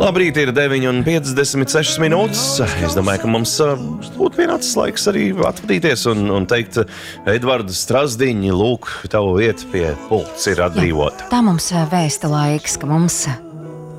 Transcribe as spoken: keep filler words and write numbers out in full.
Labrīt, ir deviņi un piecdesmit sešas minūtes. Es domāju, ka mums būtu pienācis laiks arī atvadīties un, un teikt, Edvarda Strazdiņi, lūk, tavu vietu pie pults ir atbrīvota. Jā, tā mums vēsta laiks, ka mums